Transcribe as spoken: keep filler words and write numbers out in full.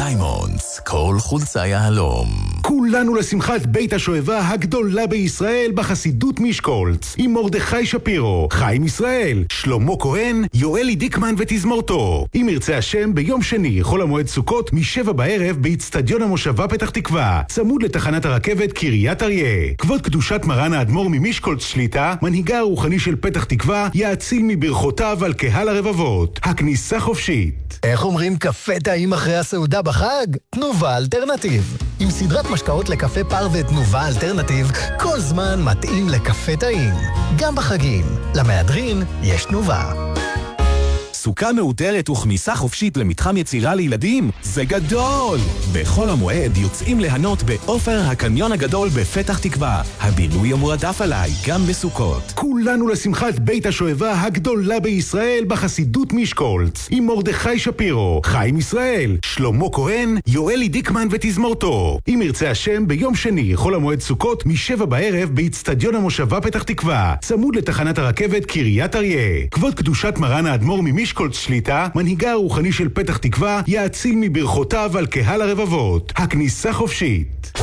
דיימונדס, כל חולצה יהלום. כולנו לשמחת בית השואבה הגדולה בישראל בחסידות מישקולץ, עם מרדכי שפירו, חיים ישראל, שלמה כהן, יואלי דיקמן ותזמורתו. אם ירצה השם, ביום שני, חול המועד סוכות, משבע בערב, באצטדיון המושבה פתח תקווה, צמוד לתחנת הרכבת קריית אריה. כבוד קדושת מרן האדמו"ר ממישקולץ שליטה, מנהיגה הרוחני של פתח תקווה, יאציל מברכותיו על קהל הרבבות. הכניסה חופשית. איך אומרים קפה טעים אחרי הסעודה בחג? תנובה אלטרנטיב. עם סדרת משקאות לקפה פר ותנובה אלטרנטיב, כל זמן מתאים לקפה טעים. גם בחגים. למהדרין יש תנובה. סוכה מאותרת וכניסה חופשית למתחם יצירה לילדים? זה גדול! בכל המועד יוצאים להנות באופר הקניון הגדול בפתח תקווה. הבילוי המועדף עליי, גם בסוכות. כולנו לשמחת בית השואבה הגדולה בישראל בחסידות מישקולץ, עם מרדכי שפירו, חיים ישראל, שלמה כהן, יואלי דיקמן ותזמורתו. אם ירצה השם, ביום שני, חול המועד סוכות, משבע בערב, באצטדיון המושבה פתח תקווה, צמוד לתחנת הרכבת קריית אריה. כבוד קדושת מרן האדמו"ר ממישקולץ שליטה, מנהיגה הרוחני של פתח תקווה, יאציל מברכותיו על קהל הרבבות. הכניסה חופשית.